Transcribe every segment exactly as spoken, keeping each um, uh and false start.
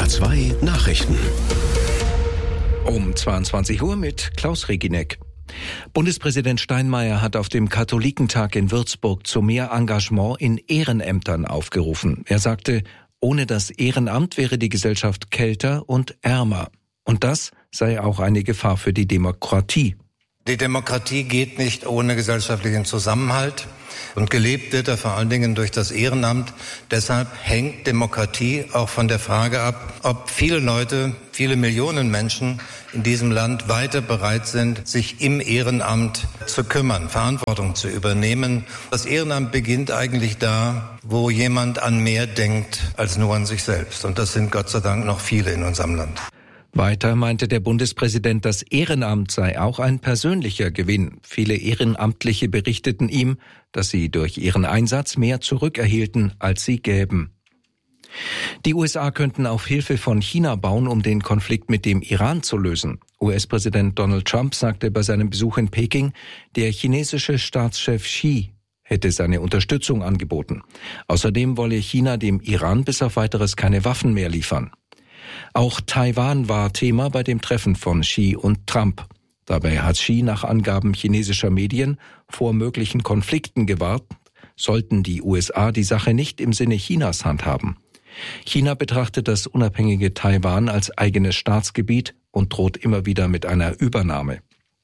R zwei Nachrichten. Um zweiundzwanzig Uhr mit Klaus Regineck. Bundespräsident Steinmeier hat auf dem Katholikentag in Würzburg zu mehr Engagement in Ehrenämtern aufgerufen. Er sagte, ohne das Ehrenamt wäre die Gesellschaft kälter und ärmer. Und das sei auch eine Gefahr für die Demokratie. Die Demokratie geht nicht ohne gesellschaftlichen Zusammenhalt. Und gelebt wird er vor allen Dingen durch das Ehrenamt. Deshalb hängt Demokratie auch von der Frage ab, ob viele Leute, viele Millionen Menschen in diesem Land weiter bereit sind, sich im Ehrenamt zu kümmern, Verantwortung zu übernehmen. Das Ehrenamt beginnt eigentlich da, wo jemand an mehr denkt als nur an sich selbst. Und das sind Gott sei Dank noch viele in unserem Land. Weiter meinte der Bundespräsident, das Ehrenamt sei auch ein persönlicher Gewinn. Viele Ehrenamtliche berichteten ihm, dass sie durch ihren Einsatz mehr zurückerhielten, als sie gäben. Die U S A könnten auf Hilfe von China bauen, um den Konflikt mit dem Iran zu lösen. U S-Präsident Donald Trump sagte bei seinem Besuch in Peking, der chinesische Staatschef Xi hätte seine Unterstützung angeboten. Außerdem wolle China dem Iran bis auf Weiteres keine Waffen mehr liefern. Auch Taiwan war Thema bei dem Treffen von Xi und Trump. Dabei hat Xi nach Angaben chinesischer Medien vor möglichen Konflikten gewarnt, sollten die U S A die Sache nicht im Sinne Chinas handhaben. China betrachtet das unabhängige Taiwan als eigenes Staatsgebiet und droht immer wieder mit einer Übernahme.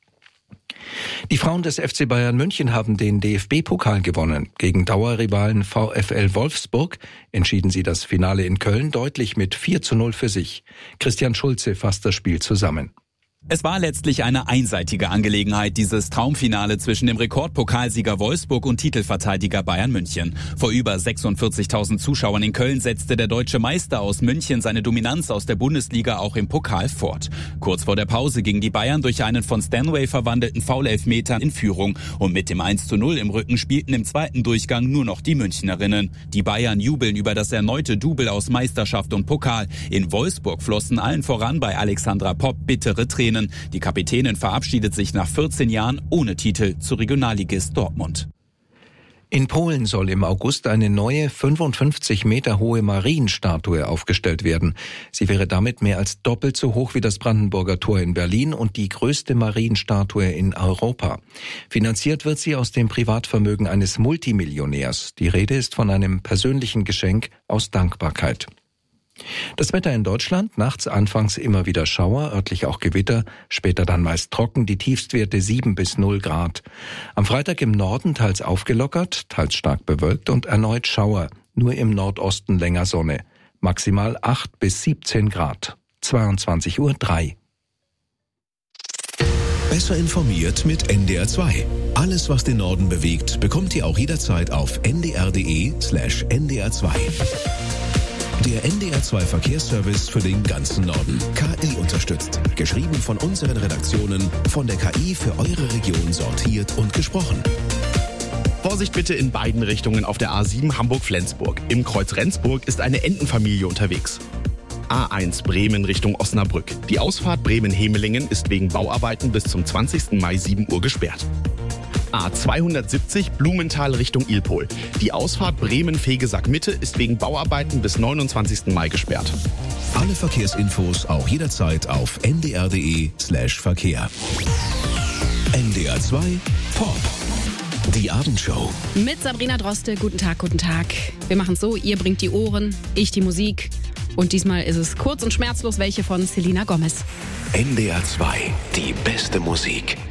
Die Frauen des F C Bayern München haben den D F B-Pokal gewonnen. Gegen Dauerrivalen VfL Wolfsburg entschieden sie das Finale in Köln deutlich mit vier zu null für sich. Christian Schulze fasst das Spiel zusammen. Es war letztlich eine einseitige Angelegenheit, dieses Traumfinale zwischen dem Rekordpokalsieger Wolfsburg und Titelverteidiger Bayern München. Vor über sechsundvierzigtausend Zuschauern in Köln setzte der deutsche Meister aus München seine Dominanz aus der Bundesliga auch im Pokal fort. Kurz vor der Pause gingen die Bayern durch einen von Stanway verwandelten Foul-Elfmeter in Führung und mit dem eins zu null im Rücken spielten im zweiten Durchgang nur noch die Münchnerinnen. Die Bayern jubeln über das erneute Double aus Meisterschaft und Pokal. In Wolfsburg flossen allen voran bei Alexandra Popp bittere Tränen. Die Kapitänin verabschiedet sich nach vierzehn Jahren ohne Titel zu Regionalligist Dortmund. In Polen soll im August eine neue fünfundfünfzig Meter hohe Marienstatue aufgestellt werden. Sie wäre damit mehr als doppelt so hoch wie das Brandenburger Tor in Berlin und die größte Marienstatue in Europa. Finanziert wird sie aus dem Privatvermögen eines Multimillionärs. Die Rede ist von einem persönlichen Geschenk aus Dankbarkeit. Das Wetter in Deutschland, nachts anfangs immer wieder Schauer, örtlich auch Gewitter, später dann meist trocken, die Tiefstwerte sieben bis null Grad. Am Freitag im Norden teils aufgelockert, teils stark bewölkt und erneut Schauer, nur im Nordosten länger Sonne. Maximal acht bis siebzehn Grad. zweiundzwanzig Uhr drei. Besser informiert mit N D R zwei. Alles, was den Norden bewegt, bekommt ihr auch jederzeit auf n d r punkt d e slash n d r zwei. Der N D R zwei Verkehrsservice für den ganzen Norden. K I unterstützt. Geschrieben von unseren Redaktionen, von der K I für eure Region sortiert und gesprochen. Vorsicht bitte in beiden Richtungen auf der A sieben Hamburg-Flensburg. Im Kreuz Rendsburg ist eine Entenfamilie unterwegs. A eins Bremen Richtung Osnabrück. Die Ausfahrt Bremen-Hemelingen ist wegen Bauarbeiten bis zum zwanzigsten Mai sieben Uhr gesperrt. A zweihundertsiebzig Blumenthal Richtung Ilpol. Die Ausfahrt Bremen-Fegesack-Mitte ist wegen Bauarbeiten bis neunundzwanzigsten Mai gesperrt. Alle Verkehrsinfos auch jederzeit auf n d r punkt d e slash Verkehr. N D R zwei Pop. Die Abendshow. Mit Sabrina Droste. Guten Tag, guten Tag. Wir machen es so, ihr bringt die Ohren, ich die Musik. Und diesmal ist es kurz und schmerzlos welche von Selena Gomez. N D R zwei, die beste Musik.